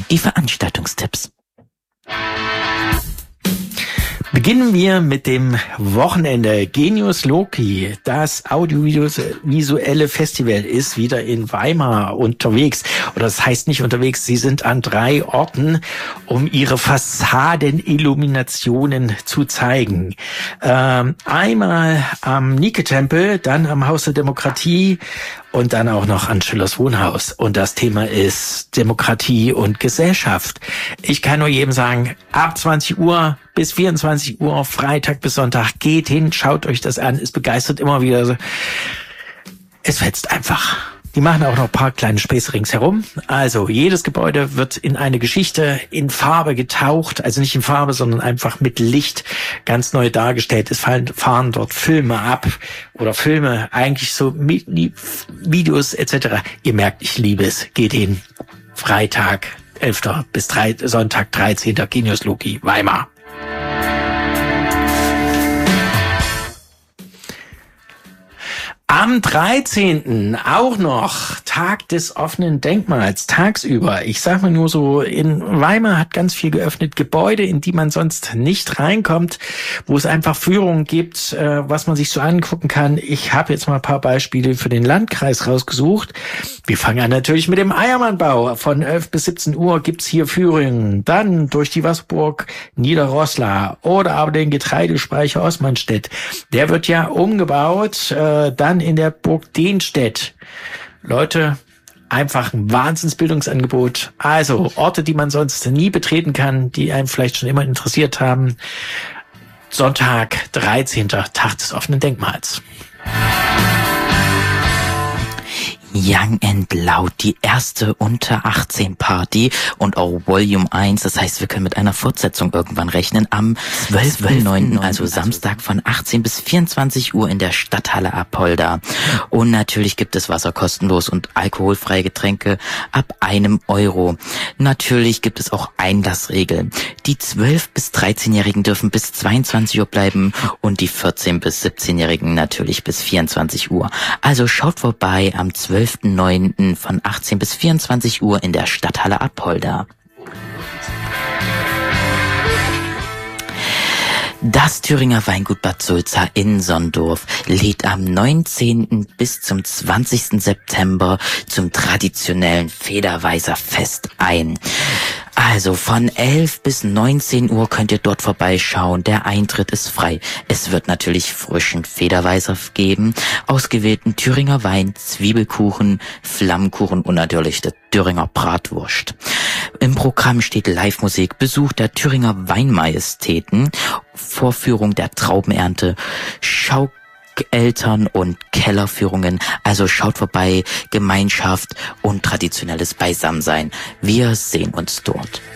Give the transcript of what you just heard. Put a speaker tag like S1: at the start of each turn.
S1: die Veranstaltungstipps.
S2: Beginnen wir mit dem Wochenende. Genius Loci, das audiovisuelle Festival, ist wieder in Weimar unterwegs. Oder das heißt nicht unterwegs, sie sind an 3 Orten, um ihre Fassadenilluminationen zu zeigen. Einmal am Nike-Tempel, dann am Haus der Demokratie und dann auch noch an Schillers Wohnhaus. Und das Thema ist Demokratie und Gesellschaft. Ich kann nur jedem sagen, ab 20 Uhr bis 24 Uhr, Freitag bis Sonntag, geht hin, schaut euch das an, es begeistert immer wieder. Es fetzt einfach. Die machen auch noch ein paar kleine Späße ringsherum. Also jedes Gebäude wird in eine Geschichte in Farbe getaucht, also nicht in Farbe, sondern einfach mit Licht ganz neu dargestellt. Es fahren dort Filme ab oder Filme, eigentlich so Videos etc. Ihr merkt, ich liebe es. Geht hin. Freitag, 11. bis Sonntag, 13. Genius Loci, Weimar. Am 13. auch noch Tag des offenen Denkmals, tagsüber. Ich sag mal nur so, in Weimar hat ganz viel geöffnet, Gebäude, in die man sonst nicht reinkommt, wo es einfach Führungen gibt, was man sich so angucken kann. Ich habe jetzt mal ein paar Beispiele für den Landkreis rausgesucht. Wir fangen an natürlich mit dem Eiermannbau. Von 11 bis 17 Uhr gibt's hier Führungen. Dann durch die Wasserburg Niederroßla oder aber den Getreidespeicher Osmanstedt. Der wird ja umgebaut, dann in der Burg Denstedt. Leute, einfach ein Wahnsinnsbildungsangebot. Also Orte, die man sonst nie betreten kann, die einem vielleicht schon immer interessiert haben. Sonntag, 13. Tag des offenen Denkmals.
S1: Young and Loud, die erste unter 18 Party und auch Volume 1, das heißt, wir können mit einer Fortsetzung irgendwann rechnen, am 12.09., also Samstag von 18 bis 24 Uhr in der Stadthalle Apolda. Und natürlich gibt es Wasser kostenlos und alkoholfreie Getränke ab €1. Natürlich gibt es auch Einlassregeln. Die 12- bis 13-Jährigen dürfen bis 22 Uhr bleiben und die 14- bis 17-Jährigen natürlich bis 24 Uhr. Also schaut vorbei am 12.09. von 18 bis 24 Uhr in der Stadthalle Apolda. Das Thüringer Weingut Bad Sulza in Sondorf lädt am 19. bis zum 20. September zum traditionellen Federweißer Fest ein. Also von 11 bis 19 Uhr könnt ihr dort vorbeischauen. Der Eintritt ist frei. Es wird natürlich frischen Federweißer geben, ausgewählten Thüringer Wein, Zwiebelkuchen, Flammkuchen und natürlich der Thüringer Bratwurst. Im Programm steht Live-Musik, Besuch der Thüringer Weinmajestäten, Vorführung der Traubenernte, Schaukeltern und Kellerführungen. Also schaut vorbei, Gemeinschaft und traditionelles Beisammensein. Wir sehen uns dort.